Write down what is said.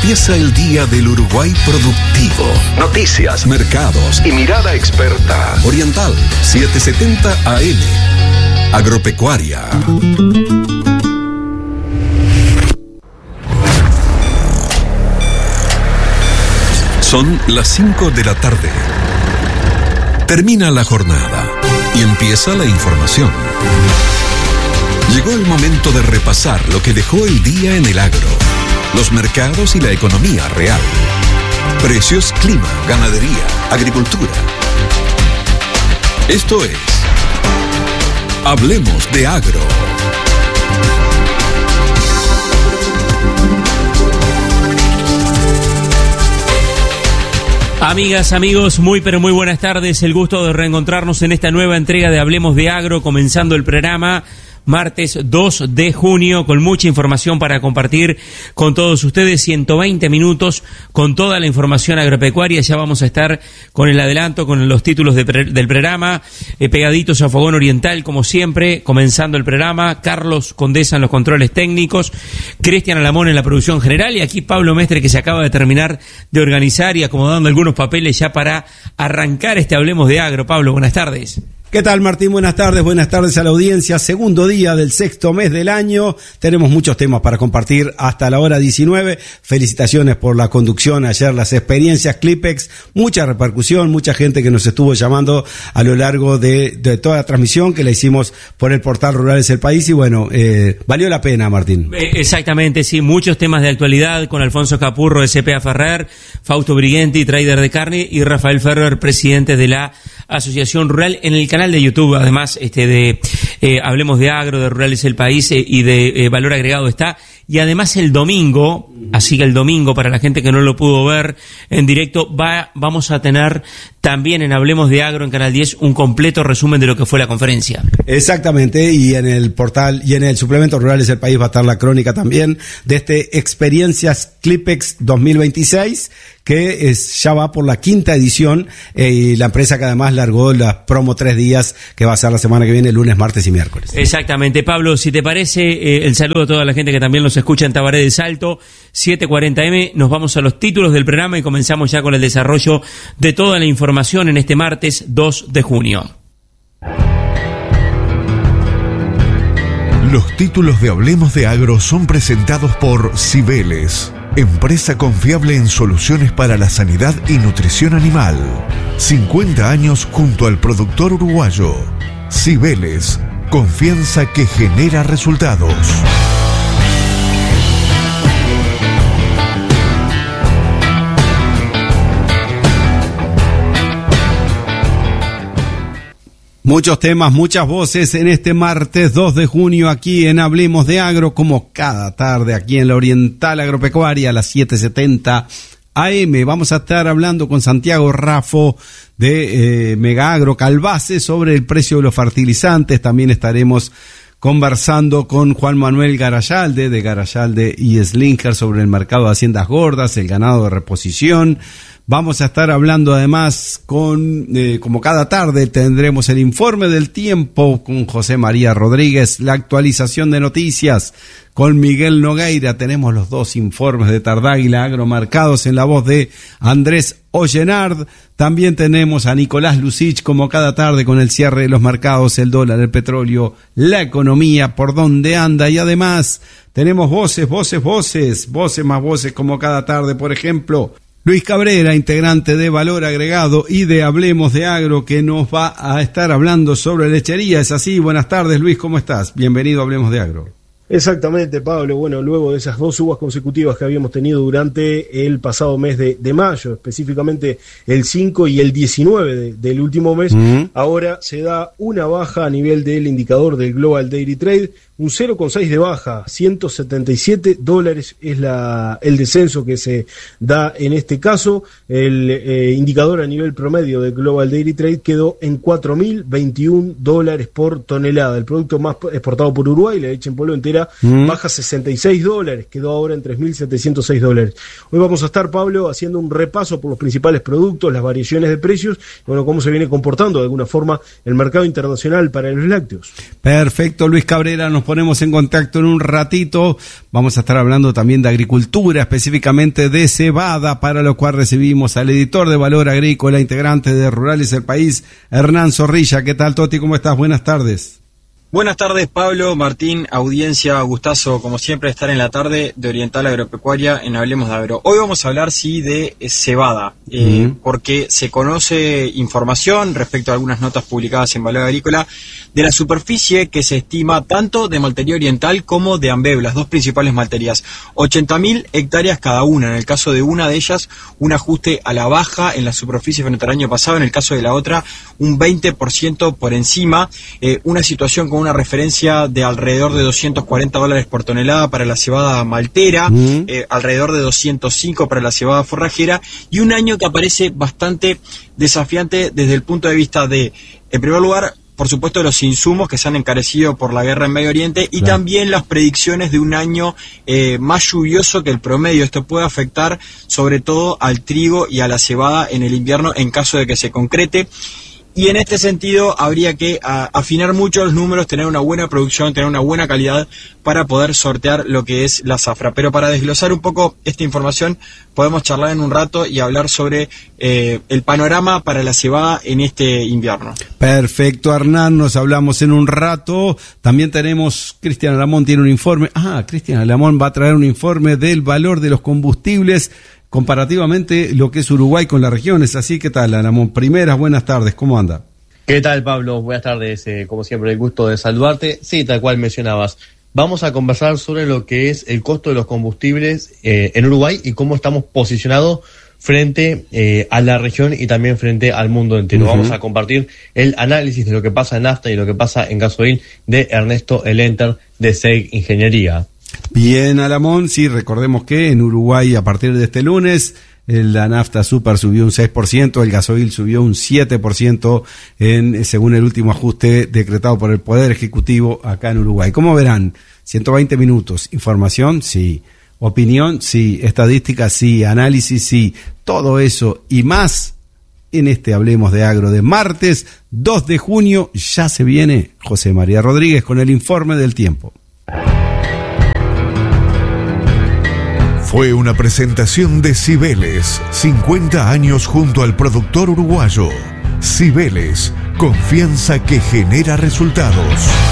Empieza el día del Uruguay productivo. Noticias, mercados y mirada experta. Oriental 770 AM. Agropecuaria. Son las 5 de la tarde. Termina la jornada y empieza la información. Llegó el momento de repasar lo que dejó el día en el agro, los mercados y la economía real. Precios, clima, ganadería, agricultura. Esto es Hablemos de Agro. Amigas, amigos, muy buenas tardes. El gusto de reencontrarnos en esta nueva entrega de Hablemos de Agro, comenzando el programa martes 2 de junio, con mucha información para compartir con todos ustedes, 120 minutos con toda la información agropecuaria. Ya vamos a estar con el adelanto, con los títulos del programa, pegaditos a Fogón Oriental, como siempre, comenzando el programa. Carlos Condesa en los controles técnicos, Cristian Alamón en la producción general, y aquí Pablo Mestre, que se acaba de terminar de organizar y acomodando algunos papeles ya para arrancar este Hablemos de Agro. Pablo, buenas tardes. ¿Qué tal, Martín? Buenas tardes a la audiencia. Segundo día del sexto mes del año. Tenemos muchos temas para compartir hasta la hora 19. Felicitaciones por la conducción ayer, las experiencias Clipex. Mucha repercusión, mucha gente que nos estuvo llamando a lo largo de toda la transmisión que la hicimos por el portal Rurales del País. Y bueno, valió la pena, Martín. Exactamente, sí. Muchos temas de actualidad con Alfonso Capurro de CPA Ferrer, Fausto Briguenti, trader de carne, y Rafael Ferrer, presidente de la Asociación Rural, en el canal de YouTube, además, de Hablemos de Agro, de Rurales del País y de Valor Agregado está. Y además el domingo, así que el domingo, para la gente que no lo pudo ver en directo, vamos a tener también en Hablemos de Agro, en Canal 10, un completo resumen de lo que fue la conferencia. Exactamente, y en el portal y en el suplemento Rurales del País va a estar la crónica también de Experiencias Clipex 2026, que ya va por la quinta edición, y la empresa que además largó la promo 3 días, que va a ser la semana que viene, lunes, martes y miércoles. Exactamente. Pablo, si te parece, el saludo a toda la gente que también nos escucha en Tabaré de Salto, 740M. Nos vamos a los títulos del programa y comenzamos ya con el desarrollo de toda la información en este martes 2 de junio. Los títulos de Hablemos de Agro son presentados por Cibeles, empresa confiable en soluciones para la sanidad y nutrición animal. 50 años junto al productor uruguayo. Cibeles, confianza que genera resultados. Muchos temas, muchas voces en este martes 2 de junio aquí en Hablemos de Agro, como cada tarde aquí en la Oriental Agropecuaria a las 7:70 AM. Vamos a estar hablando con Santiago Raffo de Mega Agro Calvace sobre el precio de los fertilizantes. También estaremos conversando con Juan Manuel Garayalde de Garayalde y Slinger sobre el mercado de haciendas gordas, el ganado de reposición. Vamos a estar hablando además como cada tarde, tendremos el informe del tiempo con José María Rodríguez, la actualización de noticias con Miguel Nogueira. Tenemos los dos informes de Tardáguila Agromercados en la voz de Andrés Ollenard. También tenemos a Nicolás Lucich como cada tarde con el cierre de los mercados, el dólar, el petróleo, la economía, por dónde anda. Y además tenemos voces más voces como cada tarde. Por ejemplo, Luis Cabrera, integrante de Valor Agregado y de Hablemos de Agro, que nos va a estar hablando sobre lechería. ¿Es así? Buenas tardes, Luis, ¿cómo estás? Bienvenido a Hablemos de Agro. Exactamente, Pablo. Bueno, luego de esas 2 subas consecutivas que habíamos tenido durante el pasado mes de mayo, específicamente el 5 y el 19 del último mes, ahora se da una baja a nivel del indicador del Global Dairy Trade, un 0,6 de baja, $177 es el descenso que se da en este caso. El indicador a nivel promedio de Global Dairy Trade quedó en $4.021 por tonelada. El producto más exportado por Uruguay, la leche en polvo entera, baja $66, quedó ahora en $3.706. Hoy vamos a estar, Pablo, haciendo un repaso por los principales productos, las variaciones de precios, bueno, cómo se viene comportando de alguna forma el mercado internacional para los lácteos. Perfecto, Luis Cabrera nos nos ponemos en contacto en un ratito. Vamos a estar hablando también de agricultura, específicamente de cebada, para lo cual recibimos al editor de Valor Agrícola, integrante de Rurales El País, Hernán Zorrilla. ¿Qué tal, Toti? ¿Cómo estás? Buenas tardes. Buenas tardes, Pablo, Martín, audiencia, gustazo, como siempre, estar en la tarde de Oriental Agropecuaria en Hablemos de Agro. Hoy vamos a hablar, sí, de cebada, porque se conoce información respecto a algunas notas publicadas en Valor Agrícola de la superficie que se estima tanto de Maltería Oriental como de Ambev, las dos principales malterías. 80.000 hectáreas cada una. En el caso de una de ellas, un ajuste a la baja en la superficie frente al año pasado. En el caso de la otra, un 20% por encima. Una situación con una referencia de alrededor de $240 por tonelada para la cebada maltera, alrededor de 205 para la cebada forrajera, y un año que aparece bastante desafiante desde el punto de vista de, en primer lugar, por supuesto, los insumos que se han encarecido por la guerra en Medio Oriente, y también las predicciones de un año más lluvioso que el promedio. Esto puede afectar sobre todo al trigo y a la cebada en el invierno en caso de que se concrete. Y en este sentido habría que afinar mucho los números, tener una buena producción, tener una buena calidad para poder sortear lo que es la zafra. Pero para desglosar un poco esta información, podemos charlar en un rato y hablar sobre el panorama para la cebada en este invierno. Perfecto, Hernán, nos hablamos en un rato. También tenemos, Cristian Alamón tiene un informe. Cristian Alamón va a traer un informe del valor de los combustibles comparativamente lo que es Uruguay con las regiones. Así, ¿qué tal, Alamón? Primeras, buenas tardes, ¿cómo anda? ¿Qué tal, Pablo? Buenas tardes, como siempre, el gusto de saludarte. Sí, tal cual mencionabas. Vamos a conversar sobre lo que es el costo de los combustibles en Uruguay y cómo estamos posicionados frente a la región y también frente al mundo entero. Vamos a compartir el análisis de lo que pasa en nafta y lo que pasa en gasoil de Ernesto Elenter de SEG Ingeniería. Bien, Alamón, sí, recordemos que en Uruguay a partir de este lunes la nafta super subió un 6%, el gasoil subió un 7% según el último ajuste decretado por el Poder Ejecutivo acá en Uruguay. ¿Cómo verán? 120 minutos, información, sí, opinión, sí, estadística, sí, análisis, sí, todo eso y más en este Hablemos de Agro de martes 2 de junio. Ya se viene José María Rodríguez con el informe del tiempo. Fue una presentación de Cibeles, 50 años junto al productor uruguayo. Cibeles, confianza que genera resultados.